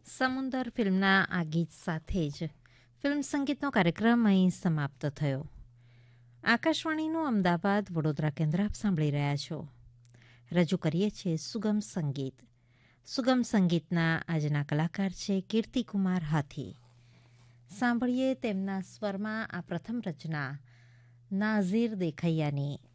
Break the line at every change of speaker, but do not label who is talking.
સમુંદર ફિલ્મના આ ગીત સાથે જ ફિલ્મ સંગીતનો કાર્યક્રમ અહીં સમાપ્ત થયો. આકાશવાણીનું અમદાવાદ વડોદરા કેન્દ્ર આપ સાંભળી રહ્યા છો. રજૂ કરીએ છીએ સુગમ સંગીત. સુગમ સંગીતના આજના કલાકાર છે કીર્તિકુમાર હાથી. સાંભળીએ તેમના સ્વરમાં આ પ્રથમ રચના નાઝીર દેખૈયાની.